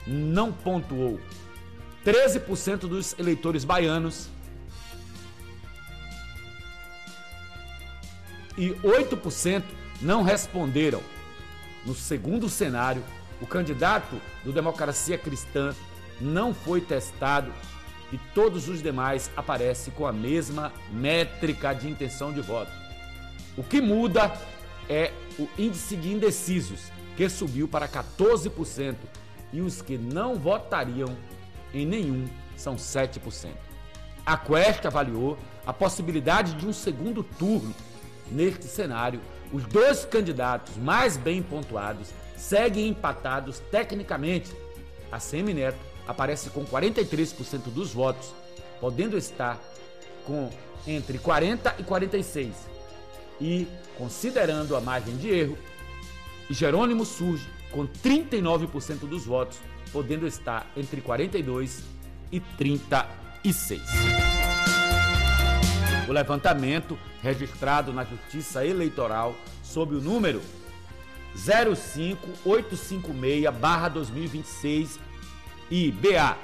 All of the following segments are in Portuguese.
não pontuou. 13% dos eleitores baianos e 8% não responderam. No segundo cenário, o candidato do Democracia Cristã não foi testado e todos os demais aparecem com a mesma métrica de intenção de voto. O que muda é o índice de indecisos, que subiu para 14%, e os que não votariam em nenhum são 7%. A Quest avaliou a possibilidade de um segundo turno. Neste cenário, os dois candidatos mais bem pontuados seguem empatados tecnicamente. A Semineto aparece com 43% dos votos, podendo estar com entre 40 e 46. E, considerando a margem de erro, Jerônimo surge com 39% dos votos, podendo estar entre 42 e 36. O levantamento, registrado na Justiça Eleitoral sob o número 05856/2026 e BA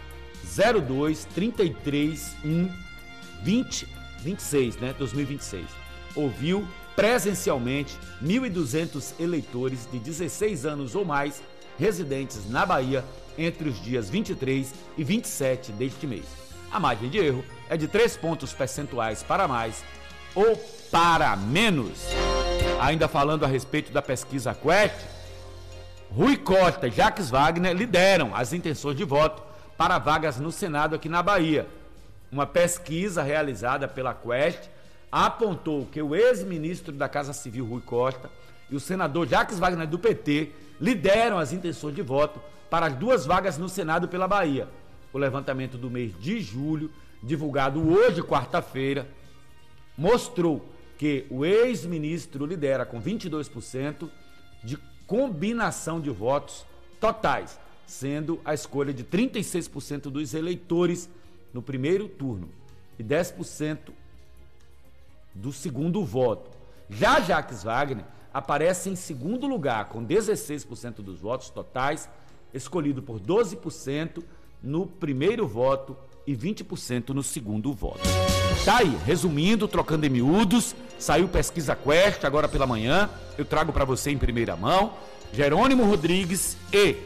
02-33-1-2026, 2026, ouviu presencialmente 1.200 eleitores de 16 anos ou mais residentes na Bahia entre os dias 23 e 27 deste mês. A margem de erro é de 3 pontos percentuais para mais ou para menos. Ainda falando a respeito da pesquisa Quest, Rui Costa e Jacques Wagner lideram as intenções de voto para vagas no Senado aqui na Bahia. Uma pesquisa realizada pela Quest apontou que o ex-ministro da Casa Civil, Rui Costa, e o senador Jacques Wagner do PT lideram as intenções de voto para as 2 vagas no Senado pela Bahia. O levantamento do mês de julho, divulgado hoje, quarta-feira, mostrou que o ex-ministro lidera com 22% de combinação de votos totais, sendo a escolha de 36% dos eleitores no primeiro turno e 10% do segundo voto. Já Jacques Wagner aparece em segundo lugar, com 16% dos votos totais, escolhido por 12% no primeiro voto e 20% no segundo voto. Tá aí, resumindo, trocando em miúdos, saiu pesquisa Quest agora pela manhã, eu trago para você em primeira mão. Jerônimo Rodrigues e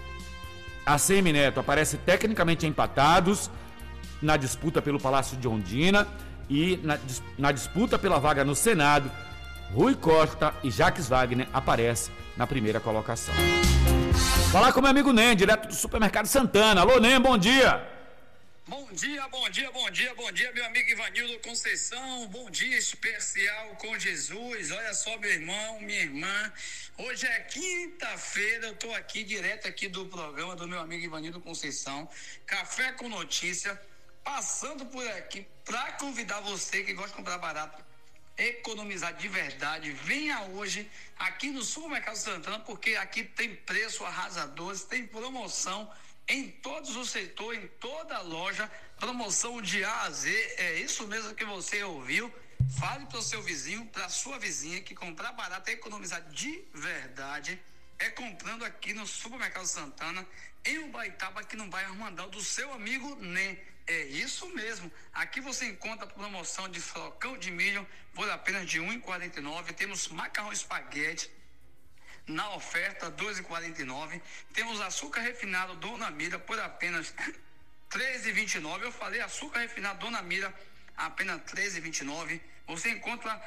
ACM Neto aparecem tecnicamente empatados na disputa pelo Palácio de Ondina e na disputa pela vaga no Senado. Rui Costa e Jacques Wagner aparecem na primeira colocação. Falar com meu amigo Nem, direto do Supermercado Santana. Alô, Nem, bom dia. Bom dia, meu amigo Ivanildo Conceição. Bom dia especial com Jesus. Olha só, meu irmão, minha irmã. Hoje é quinta-feira, eu tô aqui direto aqui do programa do meu amigo Ivanildo Conceição, Café com Notícia, passando por aqui para convidar você que gosta de comprar barato, economizar de verdade. Venha hoje aqui no Supermercado Santana, porque aqui tem preço arrasador, tem promoção em todos os setores, em toda a loja, promoção de A a Z. É isso mesmo que você ouviu. Fale para o seu vizinho, para a sua vizinha, que comprar barato é economizar de verdade. É comprando aqui no Supermercado Santana, em Ubaitaba, aqui no bairro Mandal, do seu amigo Nem. É isso mesmo. Aqui você encontra promoção de flocão de milho por apenas de R$ 1,49. Temos macarrão espaguete na oferta R$ 2,49. Temos açúcar refinado Dona Mira por apenas R$ 13,29. Eu falei açúcar refinado Dona Mira apenas R$ 13,29. Você encontra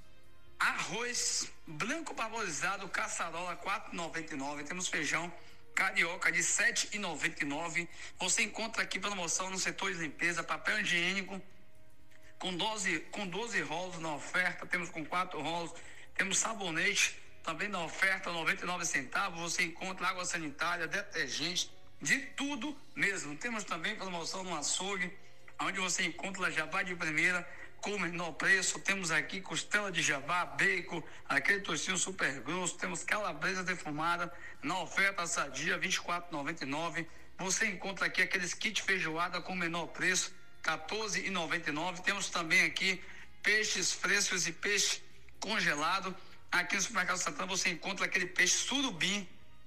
arroz branco parbolizado caçarola R$ 4,99. Temos feijão carioca de R$ 7,99. Você encontra aqui promoção no setor de limpeza, papel higiênico com 12 rolos na oferta. Temos com 4 rolos. Temos sabonete também na oferta, 99 centavos. Você encontra água sanitária, detergente, de tudo mesmo. Temos também promoção no açougue, onde você encontra jabá de primeira com o menor preço. Temos aqui costela de jabá, bacon, aquele tocinho super grosso. Temos calabresa defumada na oferta sadia, R$ 24,99. Você encontra aqui aqueles kit feijoada com o menor preço, R$ 14,99. Temos também aqui peixes frescos e peixe congelado. Aqui no Supermercado Santana você encontra aquele peixe surubim,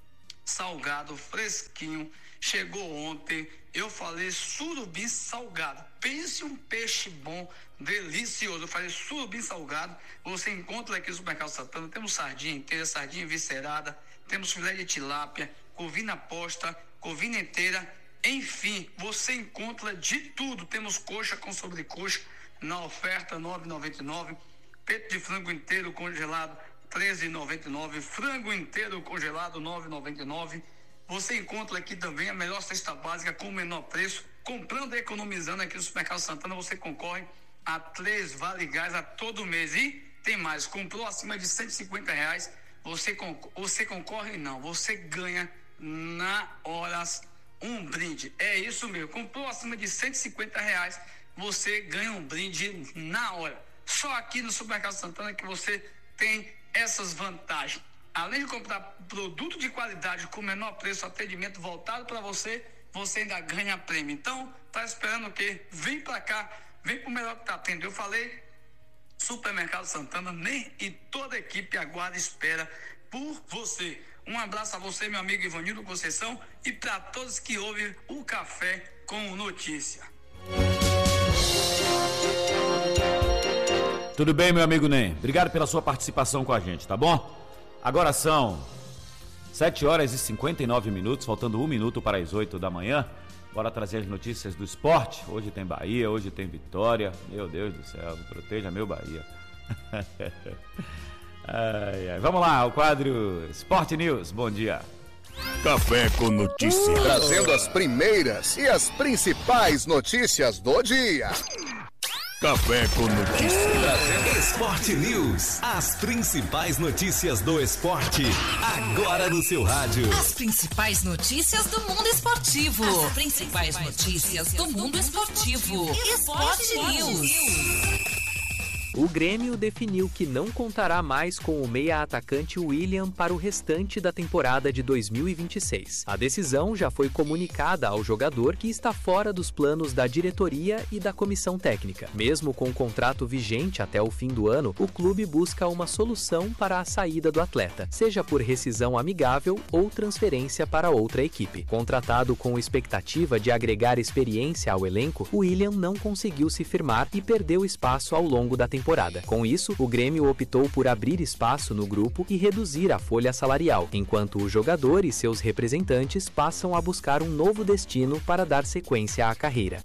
salgado, fresquinho. Chegou ontem, eu falei surubim salgado. Pense um peixe bom, delicioso. Eu falei surubim salgado. Você encontra aqui no Supermercado Santana. Temos sardinha inteira, sardinha viscerada, temos filé de tilápia, corvina posta, corvina inteira. Enfim, você encontra de tudo. Temos coxa com sobrecoxa na oferta R$ 9,99. Peito de frango inteiro congelado R$ 13,99. Frango inteiro congelado R$ 9,99. Você encontra aqui também a melhor cesta básica com o menor preço. Comprando e economizando aqui no Supermercado Santana, você concorre a 3 Vale Gás a todo mês. E tem mais, comprou acima de R$150, você concorre não, você ganha na horas um brinde. É isso mesmo, comprou acima de R$150, você ganha um brinde na hora. Só aqui no Supermercado Santana que você tem essas vantagens. Além de comprar produto de qualidade com menor preço, atendimento voltado para você, você ainda ganha prêmio. Então, tá esperando o quê? Vem para cá, vem pro melhor que tá tendo. Eu falei, Supermercado Santana, e toda a equipe aguarda e espera por você. Um abraço a você, meu amigo Ivanildo Conceição, e para todos que ouvem o Café com Notícia. Tudo bem, meu amigo Ney? Obrigado pela sua participação com a gente, tá bom? Agora são 7h59, faltando 1 minuto para as 8 da manhã. Bora trazer as notícias do esporte. Hoje tem Bahia, hoje tem Vitória. Meu Deus do céu, proteja meu Bahia. Vamos lá, o quadro Sport News. Bom dia. Café com Notícias. Trazendo as primeiras e as principais notícias do dia. Café com Notícias. Sport News. As principais notícias do esporte. Agora no seu rádio. As principais notícias do mundo esportivo. As principais notícias do mundo esportivo. Sport News. O Grêmio definiu que não contará mais com o meia-atacante William para o restante da temporada de 2026. A decisão já foi comunicada ao jogador, que está fora dos planos da diretoria e da comissão técnica. Mesmo com o contrato vigente até o fim do ano, o clube busca uma solução para a saída do atleta, seja por rescisão amigável ou transferência para outra equipe. Contratado com expectativa de agregar experiência ao elenco, William não conseguiu se firmar e perdeu espaço ao longo da temporada. Com isso, o Grêmio optou por abrir espaço no grupo e reduzir a folha salarial, enquanto o jogador e seus representantes passam a buscar um novo destino para dar sequência à carreira.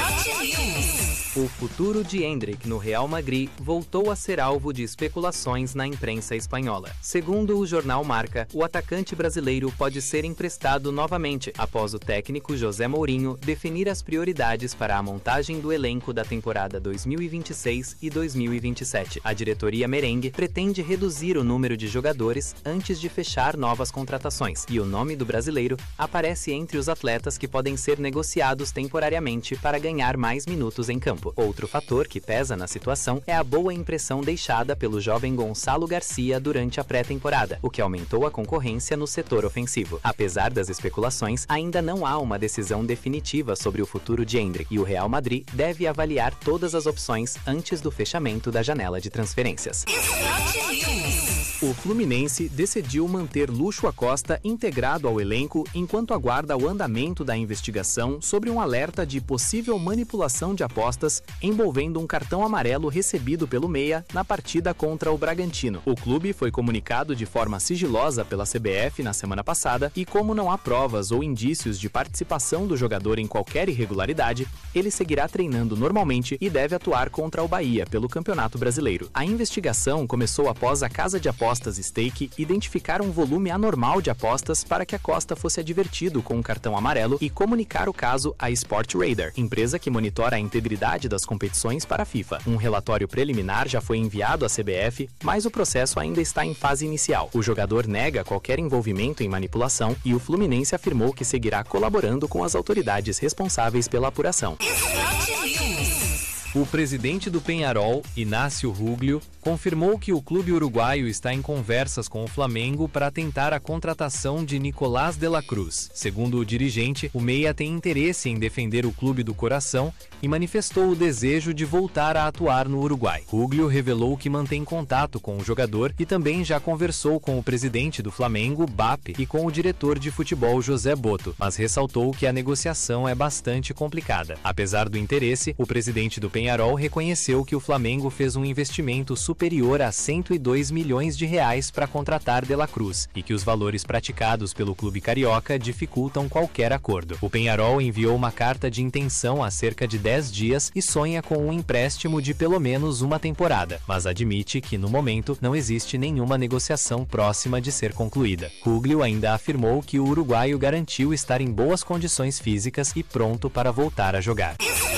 O futuro de Endrick no Real Madrid voltou a ser alvo de especulações na imprensa espanhola. Segundo o jornal Marca, o atacante brasileiro pode ser emprestado novamente, após o técnico José Mourinho definir as prioridades para a montagem do elenco da temporada 2026 e 2027. A diretoria merengue pretende reduzir o número de jogadores antes de fechar novas contratações, e o nome do brasileiro aparece entre os atletas que podem ser negociados temporariamente para ganhar mais minutos em campo. Outro fator que pesa na situação é a boa impressão deixada pelo jovem Gonçalo Garcia durante a pré-temporada, o que aumentou a concorrência no setor ofensivo. Apesar das especulações, ainda não há uma decisão definitiva sobre o futuro de Endrick, e o Real Madrid deve avaliar todas as opções antes do fechamento da janela de transferências. O Fluminense decidiu manter Lúcio Acosta integrado ao elenco enquanto aguarda o andamento da investigação sobre um alerta de possível manipulação de apostas envolvendo um cartão amarelo recebido pelo Meia na partida contra o Bragantino. O clube foi comunicado de forma sigilosa pela CBF na semana passada e, como não há provas ou indícios de participação do jogador em qualquer irregularidade, ele seguirá treinando normalmente e deve atuar contra o Bahia pelo Campeonato Brasileiro. A investigação começou após a casa de apostas Stake identificar um volume anormal de apostas para que Acosta fosse advertido com um cartão amarelo e comunicar o caso à Sportradar, empresa que monitora a integridade das competições para a FIFA. Um relatório preliminar já foi enviado à CBF, mas o processo ainda está em fase inicial. O jogador nega qualquer envolvimento em manipulação e o Fluminense afirmou que seguirá colaborando com as autoridades responsáveis pela apuração. O presidente do Peñarol, Inácio Ruglio, confirmou que o clube uruguaio está em conversas com o Flamengo para tentar a contratação de Nicolás de la Cruz. Segundo o dirigente, o meia tem interesse em defender o clube do coração e manifestou o desejo de voltar a atuar no Uruguai. Ruglio revelou que mantém contato com o jogador e também já conversou com o presidente do Flamengo, Bappe, e com o diretor de futebol, José Boto, mas ressaltou que a negociação é bastante complicada. Apesar do interesse, o presidente do Peñarol reconheceu que o Flamengo fez um investimento superior a 102 milhões de reais para contratar de la Cruz e que os valores praticados pelo clube carioca dificultam qualquer acordo. O Peñarol enviou uma carta de intenção há cerca de 10 dias e sonha com um empréstimo de pelo menos uma temporada, mas admite que no momento não existe nenhuma negociação próxima de ser concluída. Ruglio ainda afirmou que o uruguaio garantiu estar em boas condições físicas e pronto para voltar a jogar.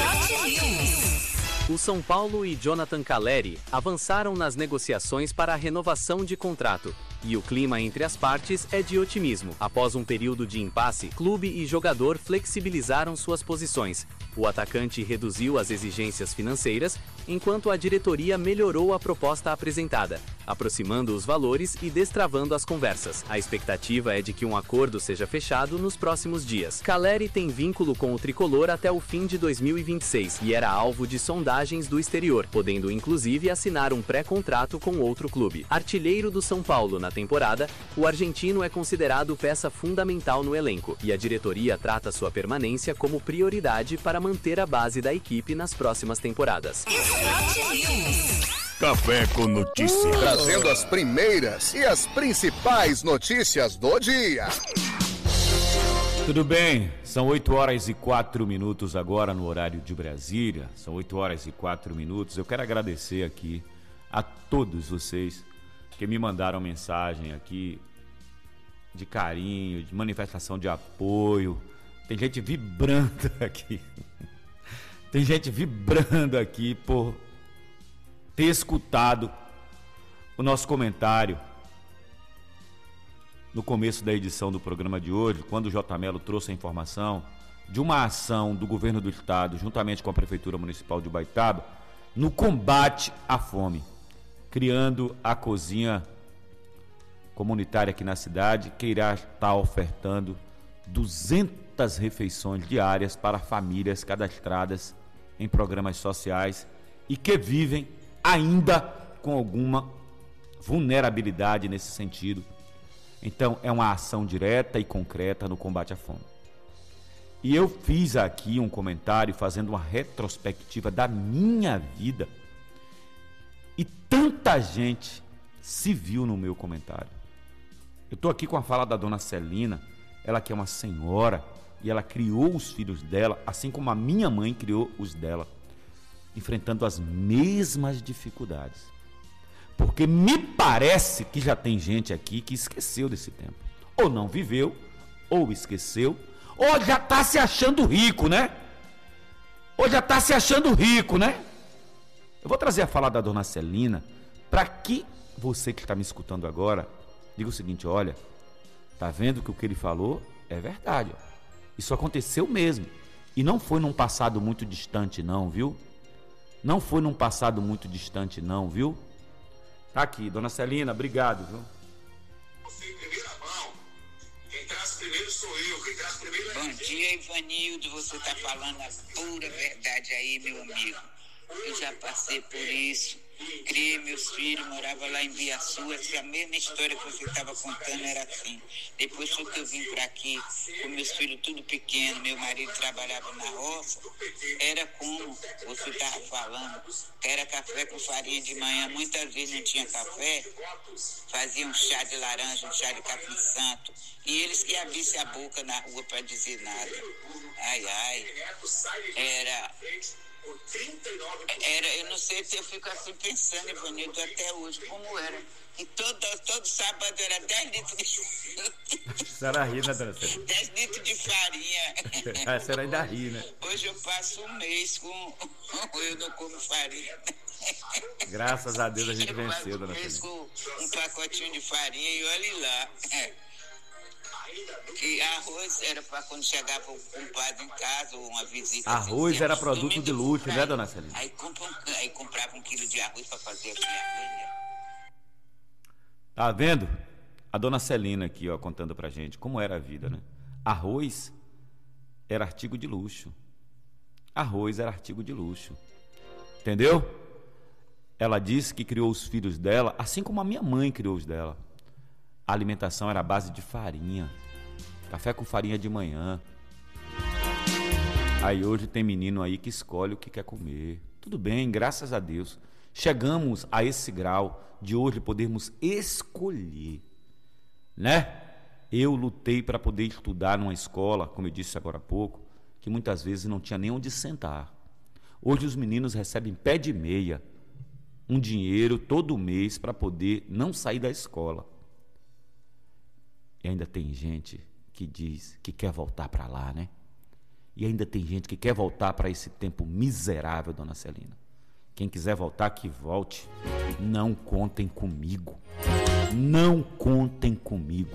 O São Paulo e Jonathan Calleri avançaram nas negociações para a renovação de contrato. E o clima entre as partes é de otimismo. Após um período de impasse, clube e jogador flexibilizaram suas posições. O atacante reduziu as exigências financeiras, enquanto a diretoria melhorou a proposta apresentada, aproximando os valores e destravando as conversas. A expectativa é de que um acordo seja fechado nos próximos dias. Calleri tem vínculo com o tricolor até o fim de 2026 e era alvo de sondagens do exterior, podendo inclusive assinar um pré-contrato com outro clube. Artilheiro do São Paulo na temporada, o argentino é considerado peça fundamental no elenco e a diretoria trata sua permanência como prioridade para manter a base da equipe nas próximas temporadas. Café com notícia. Trazendo as primeiras e as principais notícias do dia. Tudo bem, são 8 horas e 4 minutos agora no horário de Brasília. São 8 horas e 4 minutos. Eu quero agradecer aqui a todos vocês que me mandaram mensagem aqui de carinho, de manifestação de apoio. Tem gente vibrando aqui. Tem gente vibrando aqui por ter escutado o nosso comentário no começo da edição do programa de hoje, quando o J. Melo trouxe a informação de uma ação do governo do estado, juntamente com a Prefeitura Municipal de Ubaitaba, no combate à fome, criando a cozinha comunitária aqui na cidade, que irá estar ofertando 200 refeições diárias para famílias cadastradas em programas sociais e que vivem ainda com alguma vulnerabilidade nesse sentido. Então, é uma ação direta e concreta no combate à fome. E eu fiz aqui um comentário fazendo uma retrospectiva da minha vida e tanta gente se viu no meu comentário. Eu estou aqui com a fala da dona Celina, ela que é uma senhora e ela criou os filhos dela, assim como a minha mãe criou os dela, enfrentando as mesmas dificuldades. Porque me parece que já tem gente aqui que esqueceu desse tempo. Ou não viveu, ou esqueceu, ou já está se achando rico, né? Ou já está se achando rico, né? Eu vou trazer a fala da dona Celina para que você que está me escutando agora diga o seguinte: olha, tá vendo que o que ele falou é verdade, ó. Isso aconteceu mesmo. E não foi num passado muito distante não, viu? Não foi num passado muito distante não, viu? Tá aqui, dona Celina, obrigado, viu? Você em primeira mão, quem traz primeiro sou eu, quem traz primeiro é... Bom dia, Ivanildo, você tá falando a pura verdade aí, meu amigo. Eu já passei por isso, criei meus filhos, morava lá em Biaçu, essa mesma história que você estava contando era assim. Depois que eu vim para aqui, com meus filhos tudo pequeno, meu marido trabalhava na roça, era como você estava falando, era café com farinha de manhã, muitas vezes não tinha café, fazia um chá de laranja, um chá de capim santo, e eles que abrissem a boca na rua para dizer nada. Ai, ai, eu não sei se eu fico assim pensando, Ivanildo, até hoje, como era. E todo sábado era 10 litros de... Você era rir, né, dona Celina? 10 litros de farinha. A senhora ainda ri, né? Hoje eu passo um mês com... eu não como farinha. Graças a Deus a gente venceu, dona Celina. Celina. Com um pacotinho de farinha e olhe lá. Que arroz era para quando chegava o compadre em casa, ou uma visita. Arroz assim, era produto de luxo, né, dona Celina? Aí comprava 1 quilo de arroz para fazer a minha. Tá vendo? A dona Celina aqui, ó, contando pra gente como era a vida, né? Arroz era artigo de luxo. Arroz era artigo de luxo. Entendeu? Ela disse que criou os filhos dela, assim como a minha mãe criou os dela. A alimentação era à base de farinha. Café com farinha de manhã. Aí hoje tem menino aí que escolhe o que quer comer. Tudo bem, graças a Deus. Chegamos a esse grau de hoje podermos escolher, né? Eu lutei para poder estudar numa escola, como eu disse agora há pouco, que muitas vezes não tinha nem onde sentar. Hoje os meninos recebem pé de meia, um dinheiro todo mês para poder não sair da escola. E ainda tem gente que diz que quer voltar para lá, né? E ainda tem gente que quer voltar para esse tempo miserável, dona Celina. Quem quiser voltar, que volte. Não contem comigo. Não contem comigo.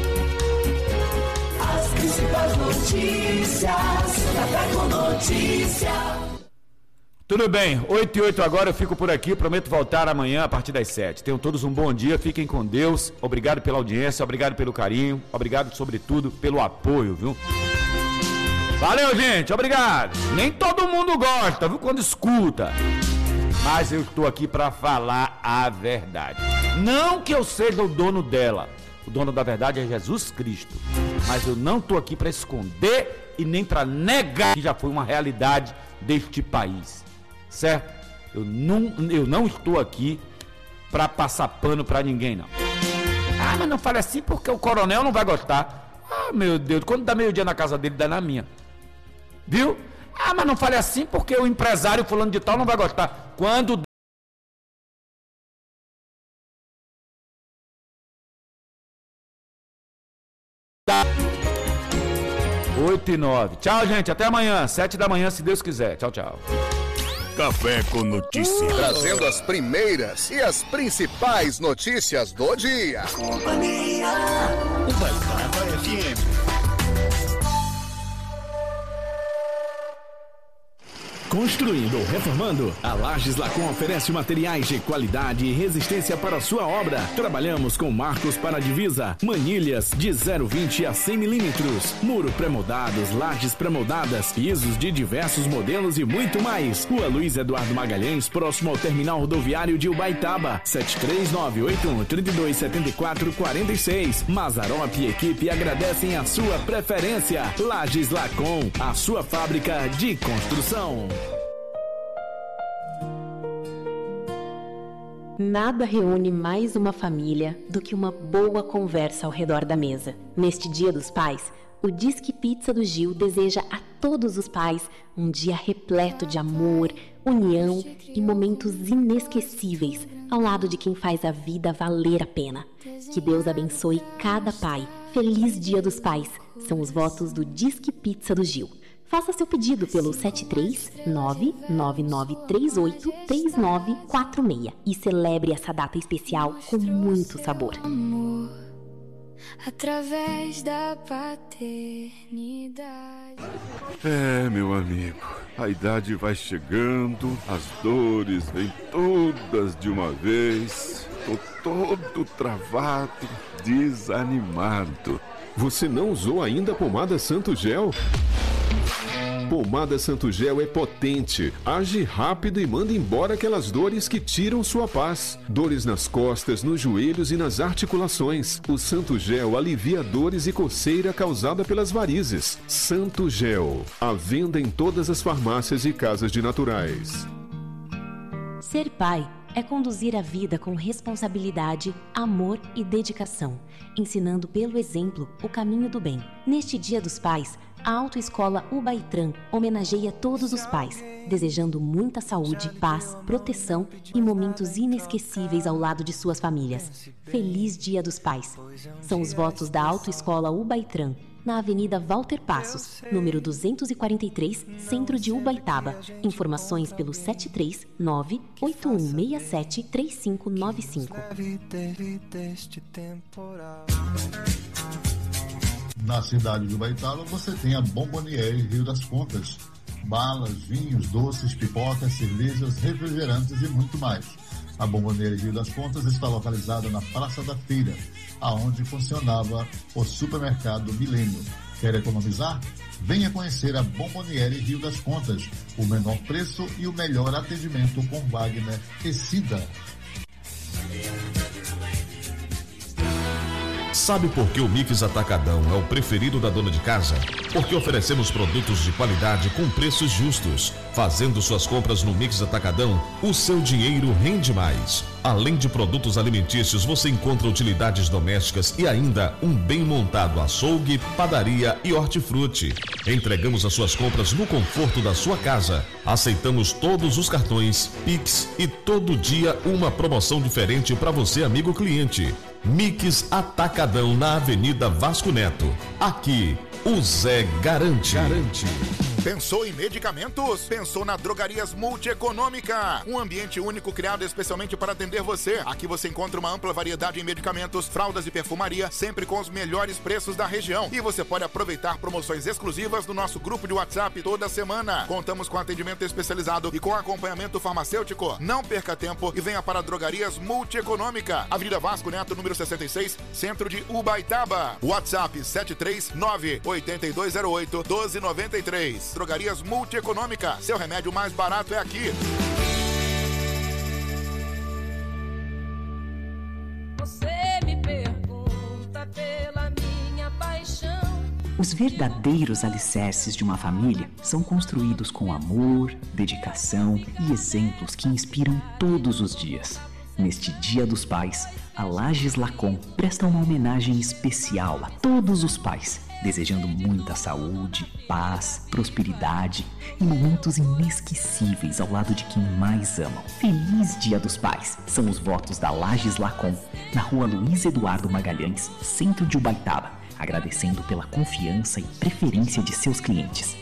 As principais notícias, Café com Notícia. Tudo bem, 8h08 agora, eu fico por aqui, prometo voltar amanhã a partir das 7. Tenham todos um bom dia, fiquem com Deus, obrigado pela audiência, obrigado pelo carinho, obrigado sobretudo pelo apoio, viu? Valeu, gente, obrigado. Nem todo mundo gosta, viu, quando escuta, mas eu estou aqui para falar a verdade. Não que eu seja o dono dela, o dono da verdade é Jesus Cristo, mas eu não estou aqui para esconder e nem para negar que já foi uma realidade deste país. Certo? Eu não estou aqui para passar pano para ninguém, não. Ah, mas não fale assim porque o coronel não vai gostar. Ah, meu Deus, quando dá meio-dia na casa dele, dá na minha. Viu? Ah, mas não fale assim porque o empresário fulano de tal não vai gostar. Quando 8h09. Tchau, gente. Até amanhã, 7 da manhã, se Deus quiser. Tchau, tchau. Café com Notícia. Trazendo as primeiras e as principais notícias do dia. Companhia. Uberaba FM. Construindo ou reformando, a Lages Lacom oferece materiais de qualidade e resistência para a sua obra. Trabalhamos com marcos para a divisa, manilhas de 0,20 a 100 milímetros, muro pré-moldados, lajes pré-moldadas, pisos de diversos modelos e muito mais. Rua Luiz Eduardo Magalhães, próximo ao terminal rodoviário de Ubaitaba, 73981327446. Mazarop e equipe agradecem a sua preferência. Lages Lacom, a sua fábrica de construção. Nada reúne mais uma família do que uma boa conversa ao redor da mesa. Neste Dia dos Pais, o Disque Pizza do Gil deseja a todos os pais um dia repleto de amor, união e momentos inesquecíveis ao lado de quem faz a vida valer a pena. Que Deus abençoe cada pai. Feliz Dia dos Pais. São os votos do Disque Pizza do Gil. Faça seu pedido pelo 73999383946 e celebre essa data especial com muito sabor. Amor, através da paternidade. É, meu amigo, a idade vai chegando, as dores vêm todas de uma vez. Tô todo travado, desanimado. Você não usou ainda a pomada Santo Gel? Pomada Santo Gel é potente, age rápido e manda embora aquelas dores que tiram sua paz. Dores nas costas, nos joelhos e nas articulações. O Santo Gel alivia dores e coceira causada pelas varizes. Santo Gel, à venda em todas as farmácias e casas de naturais. Ser pai é conduzir a vida com responsabilidade, amor e dedicação, ensinando pelo exemplo o caminho do bem. Neste Dia dos Pais, a Autoescola Ubaitran homenageia todos os pais, desejando muita saúde, paz, proteção e momentos inesquecíveis ao lado de suas famílias. Feliz Dia dos Pais! São os votos da Autoescola Ubaitran, na Avenida Walter Passos, número 243, Centro de Ubaitaba. Informações pelo 739-8167-3595. Na cidade de Ubaitaba, você tem a Bomboniere Rio das Contas. Balas, vinhos, doces, pipocas, cervejas, refrigerantes e muito mais. A Bomboniere Rio das Contas está localizada na Praça da Feira, aonde funcionava o supermercado Milênio. Quer economizar? Venha conhecer a Bomboniere Rio das Contas. O menor preço e o melhor atendimento com Wagner e Cida. Sabe por que o Mix Atacadão é o preferido da dona de casa? Porque oferecemos produtos de qualidade com preços justos. Fazendo suas compras no Mix Atacadão, o seu dinheiro rende mais. Além de produtos alimentícios, você encontra utilidades domésticas e ainda um bem montado açougue, padaria e hortifruti. Entregamos as suas compras no conforto da sua casa. Aceitamos todos os cartões, Pix e todo dia uma promoção diferente para você, amigo cliente. Mix Atacadão na Avenida Vasco Neto. Aqui, o Zé garante. Pensou em medicamentos? Pensou na Drogarias Multieconômica. Um ambiente único criado especialmente para atender você. Aqui você encontra uma ampla variedade em medicamentos, fraldas e perfumaria, sempre com os melhores preços da região. E você pode aproveitar promoções exclusivas do nosso grupo de WhatsApp toda semana. Contamos com atendimento especializado e com acompanhamento farmacêutico. Não perca tempo e venha para a Drogarias Multieconômica. Avenida Vasco Neto, número 66, centro de Ubaitaba. WhatsApp 739-8208-1293. Drogarias Multieconômica. Seu remédio mais barato é aqui. Você me pergunta pela minha paixão. Os verdadeiros alicerces de uma família são construídos com amor, dedicação e exemplos que inspiram todos os dias. Neste Dia dos Pais, a Lages Lacom presta uma homenagem especial a todos os pais, desejando muita saúde, paz, prosperidade e momentos inesquecíveis ao lado de quem mais amam. Feliz Dia dos Pais! São os votos da Lages Lacom, na rua Luiz Eduardo Magalhães, centro de Ubaitaba, agradecendo pela confiança e preferência de seus clientes.